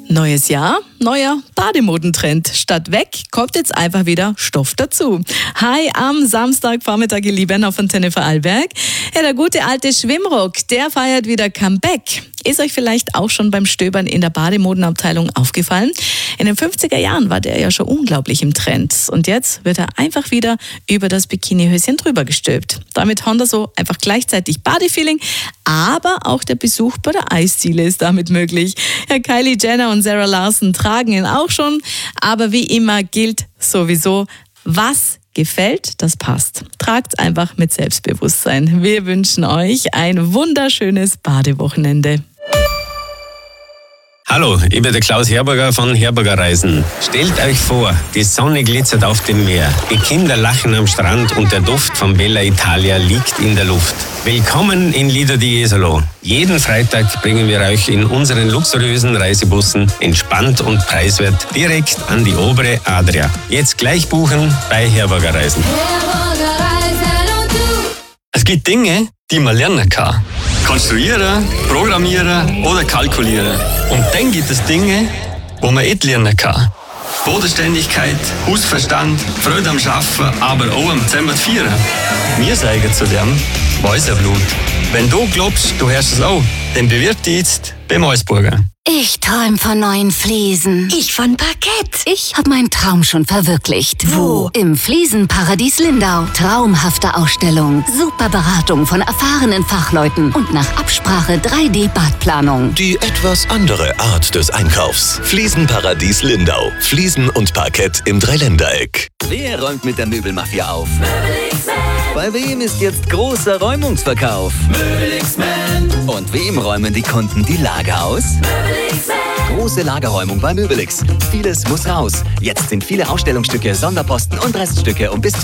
Neues Jahr, neuer Bademodentrend. Statt weg kommt jetzt einfach wieder Stoff dazu. Hi am Samstagvormittag, ihr Lieben, auf Antenne Vorarlberg. Ja, der gute alte Schwimmrock, der feiert wieder Comeback. Ist euch vielleicht auch schon beim Stöbern in der Bademodenabteilung aufgefallen? In den 50er Jahren war der ja schon unglaublich im Trend. Und jetzt wird er einfach wieder über das Bikinihöschen drüber gestülpt. Damit haben wir so einfach gleichzeitig Badefeeling, aber auch der Besuch bei der Eisdiele ist damit möglich. Ja, Kylie Jenner und Sarah Larson tragen ihn auch schon. Aber wie immer gilt sowieso, was gefällt, das passt. Tragt's einfach mit Selbstbewusstsein. Wir wünschen euch ein wunderschönes Badewochenende. Hallo, ich bin der Klaus Herberger von Herberger Reisen. Stellt euch vor, die Sonne glitzert auf dem Meer, die Kinder lachen am Strand und der Duft von Bella Italia liegt in der Luft. Willkommen in Lido di Jesolo. Jeden Freitag bringen wir euch in unseren luxuriösen Reisebussen entspannt und preiswert direkt an die obere Adria. Jetzt gleich buchen bei Herberger Reisen. Es gibt Dinge, die man lernen kann. Konstruieren, programmieren oder kalkulieren. Und dann gibt es Dinge, wo man nicht lernen kann. Bodenständigkeit, Hausverstand, Freude am Arbeiten, aber auch am Zusammenfeiern. Wir sagen zu dem Mäuserblut. Wenn du glaubst, du hörst es auch, dann bewirb dich jetzt beim Eusburger. Ich träum von neuen Fliesen. Ich von Parkett. Ich habe meinen Traum schon verwirklicht. Wo? Im Fliesenparadies Lindau. Traumhafte Ausstellung, super Beratung von erfahrenen Fachleuten und nach Absprache 3D-Badplanung. Die etwas andere Art des Einkaufs. Fliesenparadies Lindau. Fliesen und Parkett im Dreiländereck. Wer räumt mit der Möbelmafia auf? Bei wem ist jetzt großer Räumungsverkauf? Und wem räumen die Kunden die Lager aus? Große Lagerräumung bei Möbelix. Vieles muss raus. Jetzt sind viele Ausstellungsstücke, Sonderposten und Reststücke um bis